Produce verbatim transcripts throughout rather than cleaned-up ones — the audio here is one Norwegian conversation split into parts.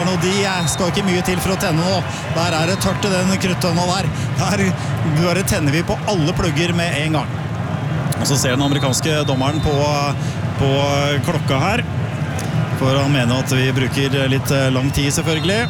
og de skal ikke mye til for å tenne nå. Der er det tørt i den kruttønna der. Der bare tenner vi på alle plugger med en gang. Og så ser den amerikanske dommeren på, på klokka her, for han mener at vi bruker litt lang tid selvfølgelig.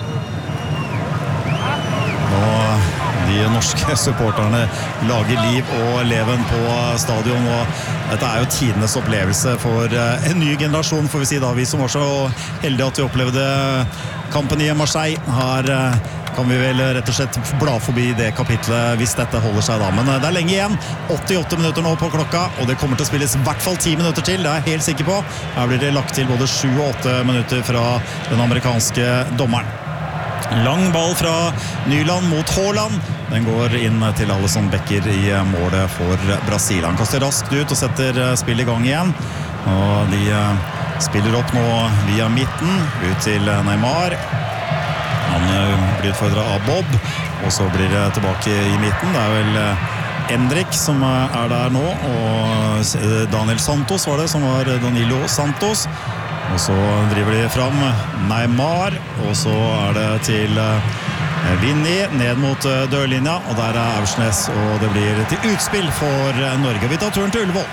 Og de norske supporterne lager liv og leven på stadion, og dette er jo tidenes opplevelse for en ny generasjon, får vi si da, vi som var så heldige at vi opplevde kampen i Marseille. Her kan vi vel rett og slett bla forbi det kapitlet hvis dette holder seg da, men det er lenge igjen, åttiåtte minutter nå på klokka, og det kommer til å spilles i hvert fall ti minutter til, det er jeg helt sikker på. Her blir det lagt til både sju og åtte minutter fra den amerikanske dommeren. Lang ball fra Nyland mot Haaland. Den går inn til Alisson Becker i målet for Brasil. Han kaster raskt ut og setter spill i gang igjen. Og de spiller opp nå via midten, ut til Neymar. Han blir utfordret av Bob, og så blir det tilbake i midten. Det er vel Endrik som er der nå, og Daniel Santos var det, som var Danilo Santos. Og så driver de fram Neymar, og så er det til Vinny ned mot dørlinja, og der er Aursnes, og det blir til utspill for Norge. Vi tar turen til Ullevål.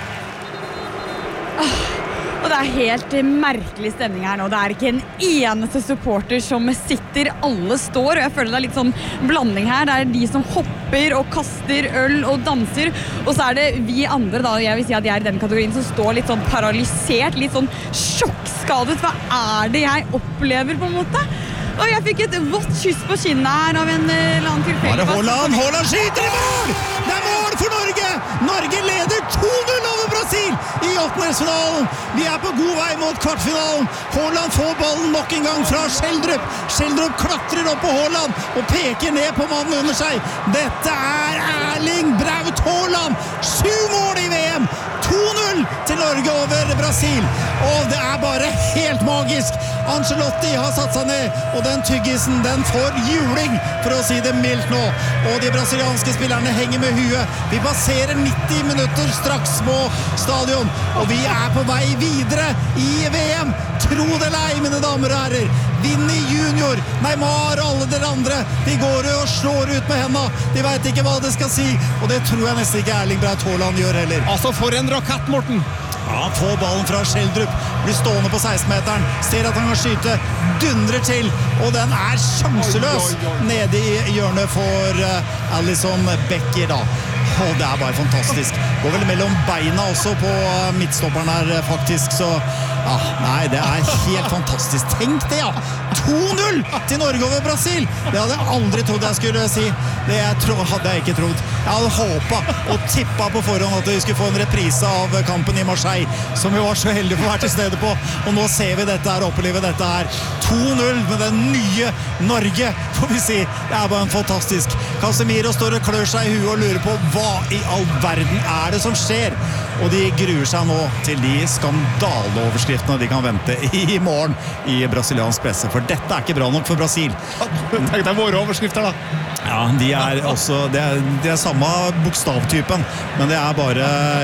Og det er helt merkelig stemning her nå. Det er ikke en eneste supporter som sitter, alle står, og jeg føler det er litt sånn blanding her. Det er de som hopper og kaster øl og danser, og så er det vi andre da, jeg vil si at jeg er i den kategorien, som står litt sånn paralysert, litt sånn sjokkskadet. Hva er det jeg opplever på en måte? Og jeg fikk et vått kyss på kinnet her av en eller annen tilfeldig. Var det Haaland? Haaland skyter i mål! Det er mål for Norge! Norge leder to null over Brasil i åttendedelsfinalen. Vi er på god vei mot kvartfinalen. Haaland får ballen nok en gang fra Schjelderup. Schjelderup klatrer opp på Haaland og peker ned på mannen under seg. Dette er Erling Braut Haaland. Sju mål i V M! to null til Norge over Brasil. Og det er bare helt magisk. Ancelotti har satt seg ned, og den tyggisen, den får juling, for å si det mildt nå. Og de brasilianske spillerne henger med huet. Vi passerer nitti minutter straks på stadion, og vi er på vei videre i V M. Tro det eller ei, mine damer og herrer. Vinny Junior, Neymar og alle dere andre, de går og slår ut med hendene. De vet ikke hva det skal si, og det tror jeg nesten ikke Erling Braut Haaland gjør heller. Altså for en rakett, Morten! Ja, han får ballen fra Schjelderup, blir stående på seksten-meteren, ser at han kan skyte, dundrer til, og den er sjanseløs nede i hjørnet for uh, Alisson Becker da. Og det er bare fantastisk. Går vel mellom beina også på midtstopperen her faktisk, så ja, nei, det er helt fantastisk. Tenk det, ja! to null til Norge over Brasil! Det hadde jeg aldri trodd jeg skulle si. Det jeg tro, hadde jeg ikke trodd. Jeg hadde håpet og tippet på forhånd at vi skulle få en reprise av kampen i Marseille, som vi var så heldige for å være til stede på. Og nå ser vi dette her, opplever dette her. to null med den nye Norge, får vi si. Det er bare en fantastisk. Casemiro står og klør seg i huet og lurer på hva i all verden er det som skjer? Og de gruer seg nå til de skandaleoverskriftene de kan vente i morgen i brasiliansk presse, for dette er ikke bra nok for Brasil. Tenk deg våre overskrifter da. Ja, de er også, det er, det er samme bokstavtypen, men det er bare,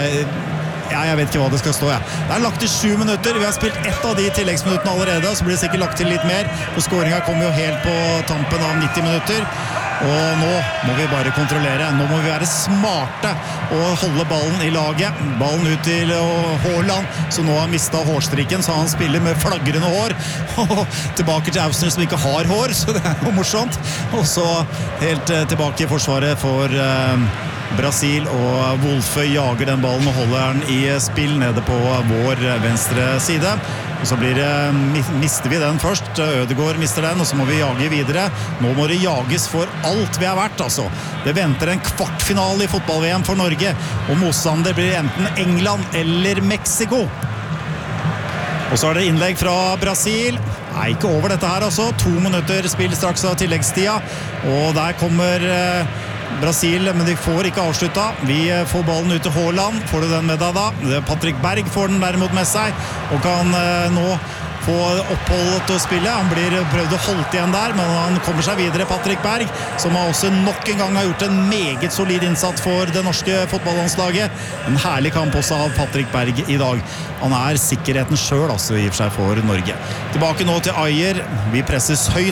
ja, jeg vet ikke hva det skal stå, ja. Det er lagt til sju minutter, vi har spilt ett av de tilleggsminuttene allerede, så blir det sikkert lagt til litt mer, og skåringen kommer jo helt på tampen av nitti minutter. Og nå må vi bare kontrollere. Nå må vi være smarte og holde ballen i laget. Ballen ut til Haaland, som nå har mistet hårstrikken, så han spiller med flagrende hår. Og tilbake til Aursnes, som ikke har hår, så det er jo morsomt. Og så helt tilbake i forsvaret for Brasil, og Wolfe jager den ballen og holder den i spill nede på vår venstre side. Og så blir det, mister vi den først. Ødegaard mister den, og så må vi jage videre. Nå må det jages for alt vi har vært, altså. Det venter en kvartfinale i fotball-V M for Norge, og motstander blir enten England eller Mexico. Og så er det innlegg fra Brasil. Nei, ikke over dette her, altså. To minutter spill straks av tilleggstida, og der kommer Brasil, men de får ikke avslutta. Vi får ballen ut til Haaland. Får du den med deg da? Patrick Berg får den derimot med seg, og kan eh, nå få opphold til å spille. Han blir prøvd å holde igjen der, men han kommer seg videre, Patrick Berg, som har også nok en gang har gjort en meget solid innsats for det norske fotballandslaget. En herlig kamp også av Patrick Berg i dag. Han er sikkerheten selv, altså, i og for seg for Norge. Tilbake nå til Ajer. Vi presses høyt